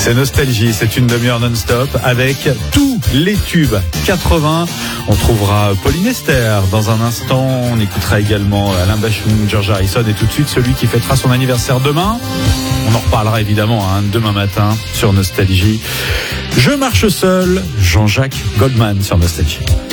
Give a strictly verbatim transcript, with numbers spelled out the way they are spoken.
C'est Nostalgie, c'est une demi-heure non-stop avec tous les tubes quatre-vingts. On trouvera Pauline Esther dans un instant. On écoutera également Alain Bashung, George Harrison et tout de suite celui qui fêtera son anniversaire demain. On en reparlera évidemment hein, demain matin sur Nostalgie. Je marche seul, Jean-Jacques Goldman sur Nostalgie.